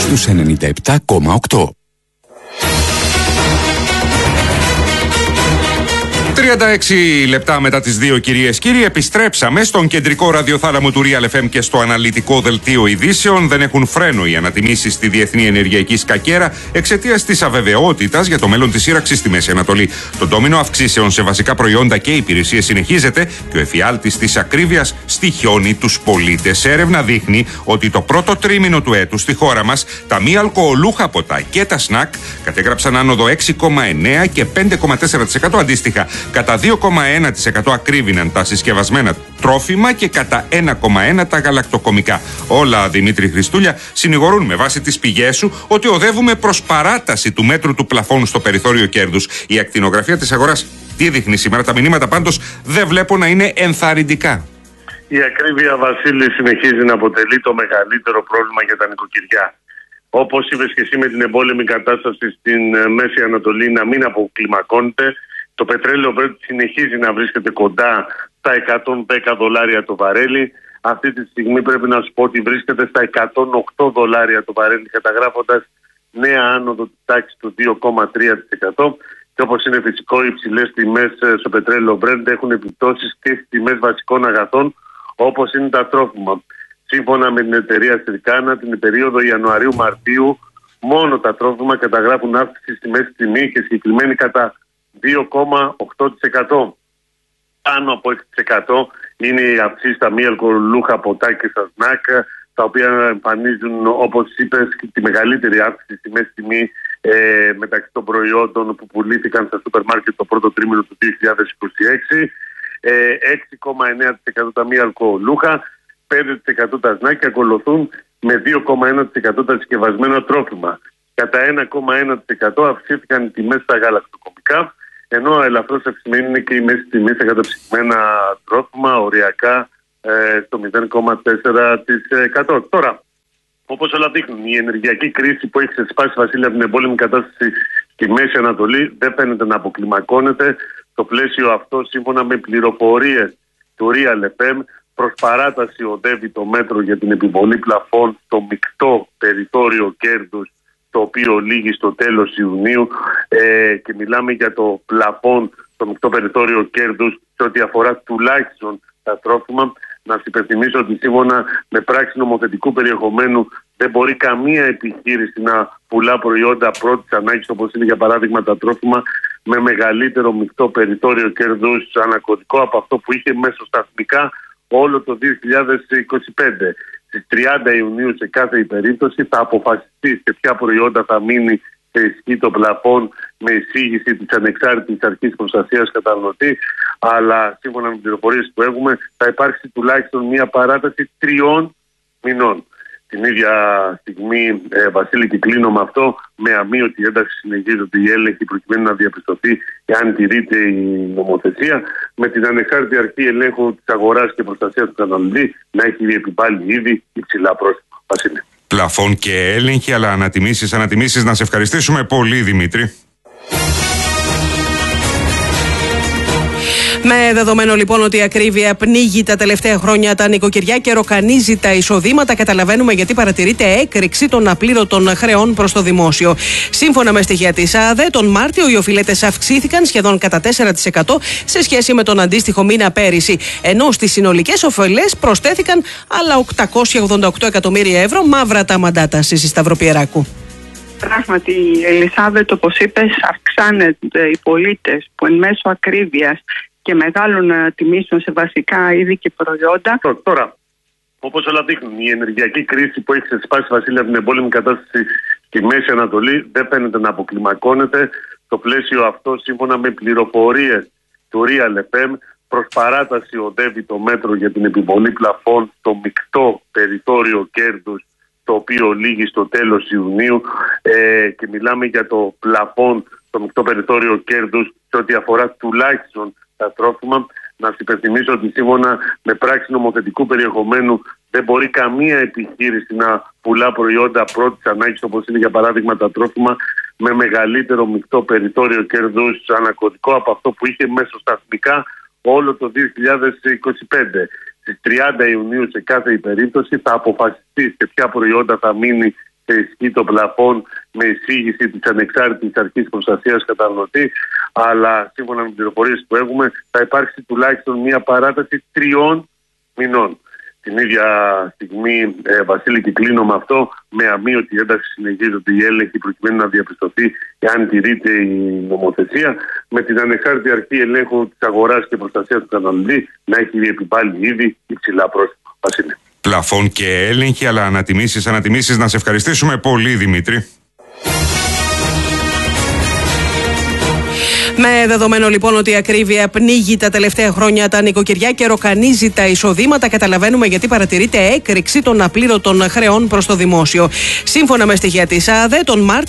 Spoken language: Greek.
στους 97,8. 36 λεπτά μετά τις 2, κυρίες κύριοι, επιστρέψαμε στον κεντρικό ραδιοθάλαμο του Real FM και στο αναλυτικό δελτίο ειδήσεων. Δεν έχουν φρένο οι ανατιμήσεις στη διεθνή ενεργειακή σκακέρα εξαιτίας της αβεβαιότητας για το μέλλον της σύραξης στη Μέση Ανατολή. Το ντόμινο αυξήσεων σε βασικά προϊόντα και υπηρεσίες συνεχίζεται και ο εφιάλτης της ακρίβειας στοιχιώνει τους πολίτες. Έρευνα δείχνει ότι το πρώτο τρίμηνο του έτους στη χώρα μας τα μη αλκοολούχα ποτά και τα σνακ κατέγραψαν άνοδο 6,9% και 5,4% αντίστοιχα. Κατά 2,1% ακρίβηναν τα συσκευασμένα τρόφιμα και κατά 1,1% τα γαλακτοκομικά. Όλα, Δημήτρη Χριστούλια, συνηγορούν με βάση τις πηγές σου ότι οδεύουμε προς παράταση του μέτρου του πλαφών στο περιθώριο κέρδους. Η ακτινογραφία της αγοράς τι δείχνει σήμερα? Τα μηνύματα πάντως δεν βλέπω να είναι ενθαρρυντικά. Η ακρίβεια, Βασίλη, συνεχίζει να αποτελεί το μεγαλύτερο πρόβλημα για τα νοικοκυριά. Όπως είπες και εσύ, με την εμπόλεμη κατάσταση στην Μέση Ανατολή να μην αποκλιμακώνεται, το πετρέλαιο Brent συνεχίζει να βρίσκεται κοντά στα $110 το βαρέλι. Αυτή τη στιγμή πρέπει να σου πω ότι βρίσκεται στα $108 το βαρέλι, καταγράφοντας νέα άνοδο της τάξης του 2,3%. Και όπως είναι φυσικό, οι υψηλές τιμές στο πετρέλαιο Brent έχουν επιπτώσεις και στις τιμές βασικών αγαθών, όπως είναι τα τρόφιμα. Σύμφωνα με την εταιρεία Συρκάνα, την περίοδο Ιανουαρίου-Μαρτίου, μόνο τα τρόφιμα καταγράφουν αύξηση στη μέση τιμή και συγκεκριμένη κατά 2,8%. Πάνω από 6% είναι οι αυξήσεις στα μη αλκοολούχα ποτά και στα σνακ, τα οποία εμφανίζουν, όπως είπες, τη μεγαλύτερη αύξηση στη μέση τιμή μεταξύ των προϊόντων που πουλήθηκαν στα σούπερ μάρκετ το πρώτο τρίμηνο του 2026. 6,9% τα μη αλκοολούχα, 5% τα σνακ και ακολουθούν με 2,1% τα συσκευασμένα τρόφιμα. Κατά 1,1% αυξήθηκαν οι τιμές στα γαλακτοκομικά, ενώ ελαφρώς αυξημένη είναι και η μέση τιμή στα καταψυγμένα τρόφιμα, οριακά στο 0,4%. Τώρα, όπως όλα δείχνουν, η ενεργειακή κρίση που έχει ξεσπάσει, Βασίλη, από την εμπόλεμη κατάσταση στη Μέση Ανατολή δεν φαίνεται να αποκλιμακώνεται. Στο πλαίσιο αυτό, σύμφωνα με πληροφορίες του Real FM, προς παράταση οδεύει το μέτρο για την επιβολή πλαφών στο μεικτό περιθώριο κέρδους, το οποίο λήγει στο τέλος Ιουνίου, και μιλάμε για το πλαφόν στο μεικτό περιθώριο κέρδους σε ό,τι αφορά τουλάχιστον τα τρόφιμα. Να σας υπενθυμίσω ότι σύμφωνα με πράξη νομοθετικού περιεχομένου δεν μπορεί καμία επιχείρηση να πουλά προϊόντα πρώτης ανάγκης, όπως είναι για παράδειγμα τα τρόφιμα, με μεγαλύτερο μεικτό περιθώριο κέρδους ανακωδικό από αυτό που είχε μεσοσταθμικά όλο το 2025. Στις 30 Ιουνίου σε κάθε περίπτωση θα αποφασιστεί σε ποια προϊόντα θα μείνει σε ισχύ το πλαφόν με εισήγηση της Ανεξάρτητης Αρχής Προστασίας Καταναλωτή, αλλά σύμφωνα με τις πληροφορίες που έχουμε θα υπάρξει τουλάχιστον μια παράταση 3 μηνών. Την ίδια στιγμή, Βασίλη, και κλείνω με αυτό, με αμείωτη ένταση συνεχίζονται οι έλεγχοι προκειμένου να διαπιστωθεί εάν τηρείται η νομοθεσία, με την Ανεξάρτητη Αρχή Ελέγχου της Αγοράς και Προστασίας του Καταναλωτή να έχει επιβάλει ήδη υψηλά πρόστιμα. Βασίλη. Πλαφών και έλεγχοι, αλλά ανατιμήσεις. Να σε ευχαριστήσουμε πολύ, Δημήτρη. Με δεδομένο λοιπόν ότι η ακρίβεια πνίγει τα τελευταία χρόνια τα νοικοκυριά και ροκανίζει τα εισοδήματα, καταλαβαίνουμε γιατί παρατηρείται έκρηξη των απλήρωτων χρεών προς το δημόσιο. Σύμφωνα με στοιχεία της ΑΔΕ, τον Μάρτιο οι οφειλέτες αυξήθηκαν σχεδόν κατά 4% σε σχέση με τον αντίστοιχο μήνα πέρυσι, ενώ στις συνολικές οφειλές προσθέθηκαν άλλα 888 εκατομμύρια ευρώ, μαύρα τα μαντάτα στη Σταυροπιεράκου. Πράγματι, Ελισάβετ, όπως είπες, αυξάνονται οι πολίτες που εν μέσω ακρίβειας και μεγάλων τιμήσεων σε βασικά είδη και προϊόντα. Τώρα, όπως όλα δείχνουν, η ενεργειακή κρίση που έχει ξεσπάσει, Βασίλη, από την εμπόλεμη κατάσταση στη Μέση Ανατολή δεν φαίνεται να αποκλιμακώνεται. Στο πλαίσιο αυτό, σύμφωνα με πληροφορίες του Real FM, προς παράταση οδεύει το μέτρο για την επιβολή πλαφών στο μεικτό περιθώριο κέρδους, το οποίο λήγει στο τέλος Ιουνίου, και μιλάμε για το πλαφόν στο μεικτό περιθώριο κέρδους σε ό,τι αφορά τουλάχιστον τα τρόφιμα. Να σας υπενθυμίσω ότι σύμφωνα με πράξη νομοθετικού περιεχομένου δεν μπορεί καμία επιχείρηση να πουλά προϊόντα πρώτης ανάγκης, όπως είναι για παράδειγμα τα τρόφιμα, με μεγαλύτερο μεικτό περιθώριο κέρδους ανακωδικό από αυτό που είχε μεσοσταθμικά όλο το 2025. Στις 30 Ιουνίου σε κάθε περίπτωση θα αποφασιστεί σε ποια προϊόντα θα μείνει σε ισχύ το πλαφόν με εισήγηση της ανεξάρτητης αρχής προστασίας καταναλωτή, αλλά σύμφωνα με τις πληροφορίες που έχουμε θα υπάρξει τουλάχιστον μια παράταση 3 μηνών. Την ίδια στιγμή, Βασίλη, και κλείνω με αυτό, με αμείωτη ένταση συνεχίζονται οι έλεγχοι προκειμένου να διαπιστωθεί εάν τηρείται η νομοθεσία, με την ανεξάρτητη αρχή ελέγχου της αγοράς και προστασίας του καταναλωτή να έχει επιβάλει ήδη υψηλά πρόστιμα. Βασίλη. Πλαφόν και έλεγχοι, αλλά ανατιμήσεις. Να σε ευχαριστήσουμε πολύ, Δημήτρη. Με δεδομένο λοιπόν ότι η ακρίβεια πνίγει τα τελευταία χρόνια τα νοικοκυριά και ροκανίζει τα εισοδήματα, καταλαβαίνουμε γιατί παρατηρείται έκρηξη των απλήρωτων χρεών προς το δημόσιο. Σύμφωνα με στοιχεία της ΑΔΕ, τον Μάρτιο